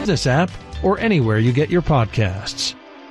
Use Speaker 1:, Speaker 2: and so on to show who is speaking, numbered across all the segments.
Speaker 1: Business app or anywhere you get your podcasts.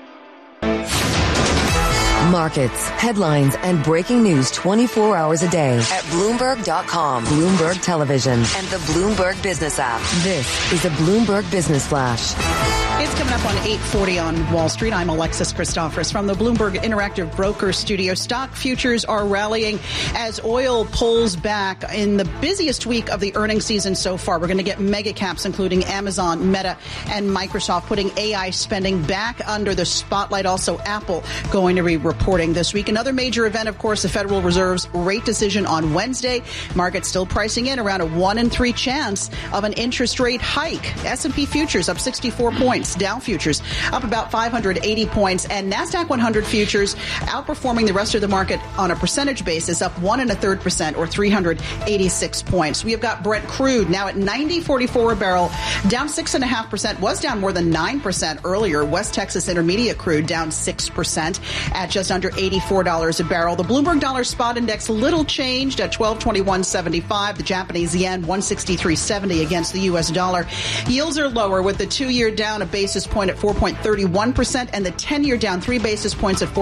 Speaker 2: Markets, headlines, and breaking news 24 hours a day at Bloomberg.com, Bloomberg Television, and the Bloomberg Business app. This is a Bloomberg Business Flash.
Speaker 3: It's coming up on 8:40 on Wall Street. I'm Alexis Christophorous from the Bloomberg Interactive Broker Studio. Stock futures are rallying as oil pulls back in the busiest week of the earnings season so far. We're going to get mega caps, including Amazon, Meta, and Microsoft, putting AI spending back under the spotlight. Also, Apple going to be reporting this week. Another major event, of course, the Federal Reserve's rate decision on Wednesday. Markets still pricing in around a 1 in 3 chance of an interest rate hike. S&P futures up 64 points. Dow futures up about 580 points, and NASDAQ 100 futures outperforming the rest of the market on a percentage basis, up 1 1/3% or 386 points. We have got Brent crude now at $90.44 a barrel, down 6.5%, was down more than 9% earlier. West Texas Intermediate crude down 6% at just under $84 a barrel. The Bloomberg Dollar Spot Index little changed at 1221.75. The Japanese yen 163.70 against the U.S. dollar. Yields are lower with the 2-year down a basis point at 4.31% and the 10-year down 3 basis points at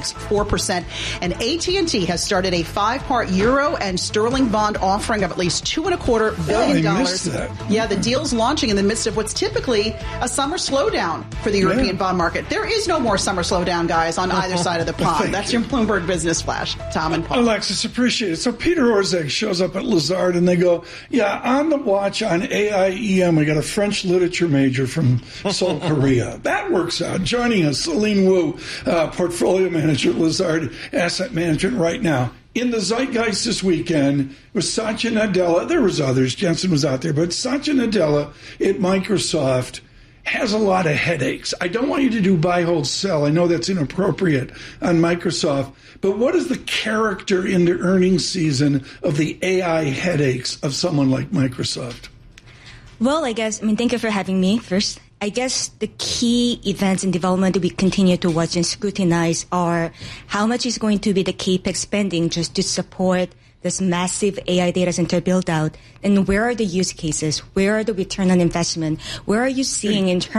Speaker 3: 4.64%. And AT&T has started a 5-part euro and sterling bond offering of at least $2.25 billion. Yeah, the deal's launching in the midst of what's typically a summer slowdown for the European bond market. There is no more summer slowdown, guys, on either side of the pond. That's your Bloomberg Business Flash. Tom and Paul.
Speaker 4: Alexis, appreciate it. So Peter Orszag shows up at Lazard and they go, on the watch on AIEM, we got a French literature major from Seoul, Korea. That works out. Joining us, Celine Wu, portfolio manager at Lazard Asset Management right now. In the zeitgeist this weekend was Satya Nadella. There was others. Jensen was out there. But Satya Nadella at Microsoft has a lot of headaches. I don't want you to do buy, hold, sell. I know that's inappropriate on Microsoft. But what is the character in the earnings season of the AI headaches of someone like Microsoft?
Speaker 5: Well, thank you for having me first. I guess the key events in development that we continue to watch and scrutinize are how much is going to be the CapEx spending just to support this massive AI data center build out, and where are the use cases? Where are the return on investment? Where are you seeing in terms